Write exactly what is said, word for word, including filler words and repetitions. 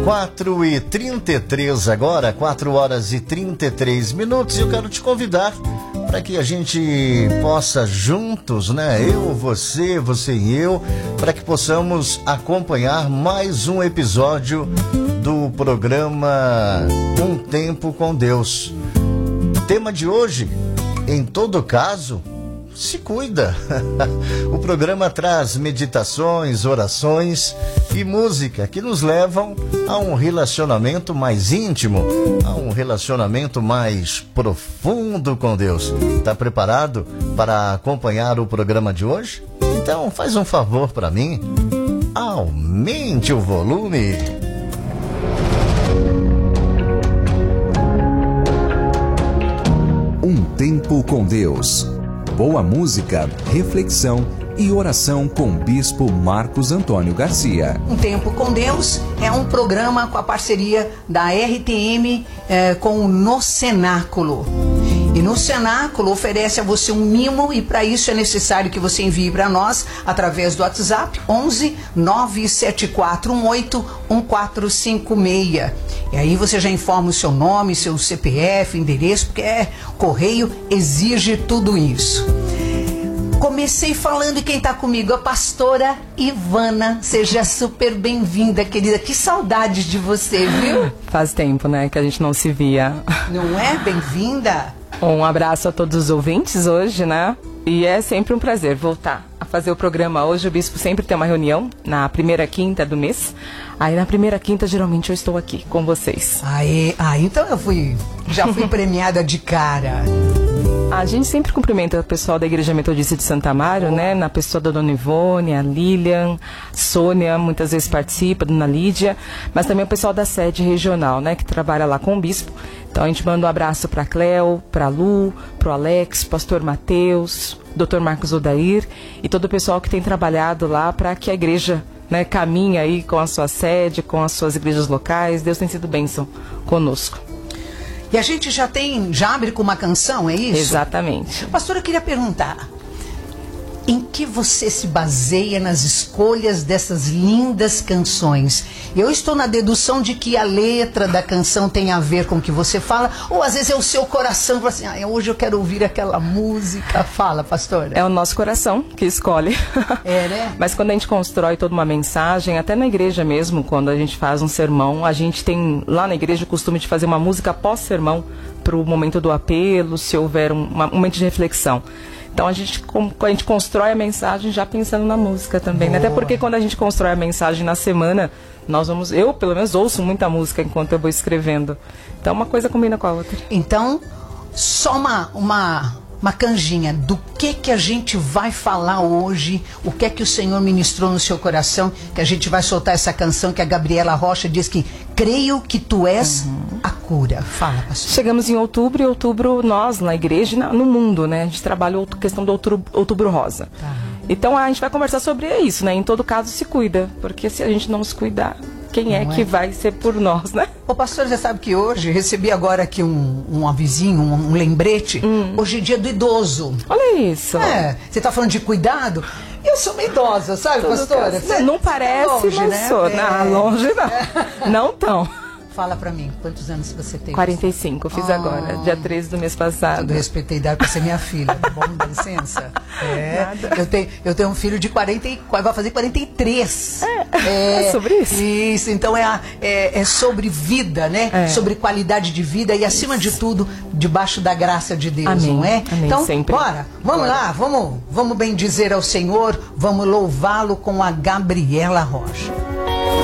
quatro e trinta e três agora, quatro horas e trinta e três minutos, e eu quero te convidar para que a gente possa juntos, né? Eu, você, você e eu, para que possamos acompanhar mais um episódio do programa Um Tempo com Deus. O tema de hoje, em todo caso, se cuida. O programa traz meditações, orações e música que nos levam a um relacionamento mais íntimo, a um relacionamento mais profundo com Deus. Está preparado para acompanhar o programa de hoje? Então faz um favor para mim, aumente o volume. Um Tempo com Deus. Boa música, reflexão e oração com o Bispo Marcos Antônio Garcia. Um Tempo com Deus é um programa com a parceria da R T M eh, com o No Cenáculo. E no Cenáculo oferece a você um mimo, e para isso é necessário que você envie para nós através do WhatsApp onze nove sete quatro um oito um quatro cinco seis. E aí você já informa o seu nome, seu C P F, endereço, porque é, correio exige tudo isso. Comecei falando, e quem está comigo? A pastora Ivana. Seja super bem-vinda, querida. Que saudades de você, viu? Faz tempo, né, que a gente não se via. Não é? Bem-vinda. Um abraço a todos os ouvintes hoje, né? E é sempre um prazer voltar a fazer o programa. Hoje o Bispo sempre tem uma reunião na primeira quinta do mês. Aí na primeira quinta, geralmente, eu estou aqui com vocês. Aí, ah, então eu fui, já fui premiada de cara. A gente sempre cumprimenta o pessoal da Igreja Metodista de Santo Amaro, né? Na pessoa da Dona Ivone, a Lilian, Sônia, muitas vezes participa, Dona Lídia, mas também o pessoal da sede regional, né? Que trabalha lá com o Bispo. Então a gente manda um abraço para a Cleo, para a Lu, para o Alex, Pastor Mateus, doutor Marcos Odair e todo o pessoal que tem trabalhado lá para que a igreja, né, caminhe aí com a sua sede, com as suas igrejas locais. Deus tem sido bênção conosco. E a gente já tem, já abre com uma canção, é isso? Exatamente. Pastor, eu queria perguntar, em que você se baseia nas escolhas dessas lindas canções? Eu estou na dedução de que a letra da canção tem a ver com o que você fala, ou às vezes é o seu coração, fala assim, ah, hoje eu quero ouvir aquela música. Fala, pastora. É o nosso coração que escolhe. É, né? Mas quando a gente constrói toda uma mensagem, até na igreja mesmo, quando a gente faz um sermão, a gente tem lá na igreja o costume de fazer uma música pós-sermão para o momento do apelo, se houver um, um momento de reflexão. Então a gente, a gente constrói a mensagem já pensando na música também, né? Até porque quando a gente constrói a mensagem na semana, nós vamos, eu pelo menos ouço muita música enquanto eu vou escrevendo. Então uma coisa combina com a outra. Então, só uma, uma, uma canjinha do que que a gente vai falar hoje, o que é que o Senhor ministrou no seu coração, que a gente vai soltar essa canção que a Gabriela Rocha diz que creio que tu és uhum. a cura. Fala, pastor. Chegamos em outubro, e outubro nós, na igreja e no mundo, né? A gente trabalha a questão do outubro, outubro rosa. Tá. Então a gente vai conversar sobre isso, né? Em todo caso, se cuida, porque se a gente não se cuidar, quem é, é que vai ser por nós, né? Ô pastor, você sabe que hoje, recebi agora aqui um, um avisinho, um, um lembrete, hum. hoje é dia do idoso. Olha isso. É, você tá falando de cuidado? Eu sou uma idosa, sabe, tudo pastora? Você, não parece, tá longe, mas né? sou. É. Não, longe não. É. Não tão. Fala pra mim, quantos anos você tem? quarenta e cinco, eu fiz oh. agora, dia treze do mês passado. Todo respeito a idade pra ser minha filha, tá bom? Dá licença. É, Nada. Eu tenho, eu tenho um filho de quarenta e quatro, vai fazer quarenta e três. É, é, é sobre isso? Isso, então é, a, é, é sobre vida, né? É. Sobre qualidade de vida e, acima isso. de tudo, debaixo da graça de Deus, Amém. Não é? Amém. Então, sempre. bora, vamos bora. lá, vamos, vamos bendizer ao Senhor, vamos louvá-lo com a Gabriela Rocha.